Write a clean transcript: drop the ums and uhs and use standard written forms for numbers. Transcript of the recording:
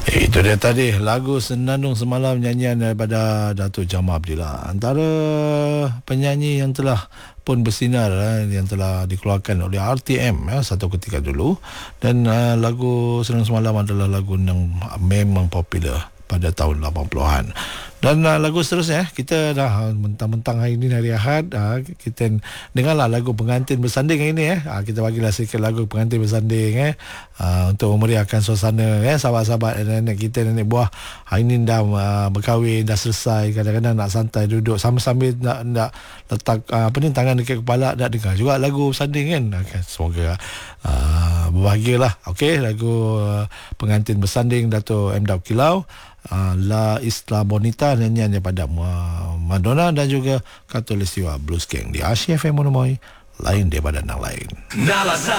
Itu dia tadi lagu Senandung Semalam, nyanyian daripada Datuk Jamal Abdillah, antara penyanyi yang telah pun bersinar yang telah dikeluarkan oleh RTM satu ketika dulu. Dan lagu Senandung Semalam adalah lagu yang memang popular pada tahun 80-an. Dan lagu seterusnya, kita dah mentang-mentang hari ini hari Ahad, kita dengarlah lagu Pengantin Bersanding hari ini. Kita bagilah sikit lagu Pengantin Bersanding untuk memeriahkan suasana sahabat-sahabat dan nenek kita, nenek buah hari ini dah berkahwin, dah selesai, kadang-kadang nak santai duduk sambil nak letak tangan dekat kepala, nak dengar juga lagu bersanding kan. Semoga berbahagialah. Okey, lagu Pengantin Bersanding Dato' M. Daud Kilau, La Isla Bonita, nyanyian daripada Madonna dan juga Khatulistiwa Blues Gang di Asia FM Monomoy, lain daripada yang lain.